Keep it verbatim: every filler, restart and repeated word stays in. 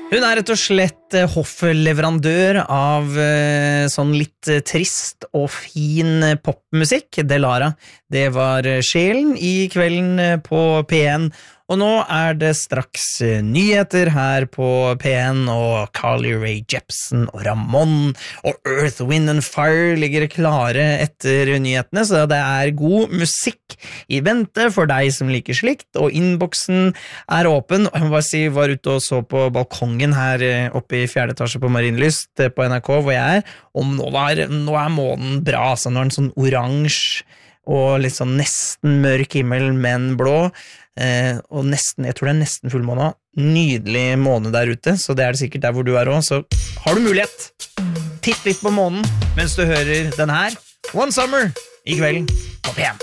Hun er rett og slett eh, hoffleverandør av eh, sånn litt eh, trist og fin eh, popmusikk. Delara, det var eh, sjelen i kvelden eh, på P en. Og nå er det straks eh, nyheter her på P en, og Carly Rae Jepsen og Ramon og Earth, Wind and Fire ligger klare etter nyhetene, så det er god musikk i vente for deg som liker slikt, og innboksen er åpen. Og jeg må bare si, var ute og så på balkongen her eh, oppe i fjerde etasje på Marienlyst eh, på N R K, hvor jeg er, og nå, var, nå er månen bra, så nå er den sånn oransje og litt sånn nesten mørk himmel, men blå. Eh, og nesten, jeg tror det er nesten full måned. Nydelig måne der ute, så det er det sikkert der hvor du er også. Så har du mulighet, titt litt på månen mens du hører den her One Summer i kvelden på P en.